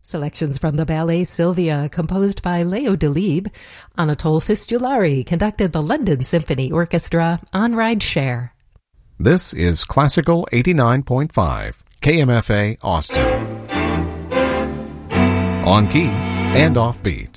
Selections from the ballet Sylvia, composed by Leo Delibes. Anatole Fistulari conducted the London Symphony Orchestra on Rideshare. This is Classical 89.5, KMFA Austin. On key and off beat.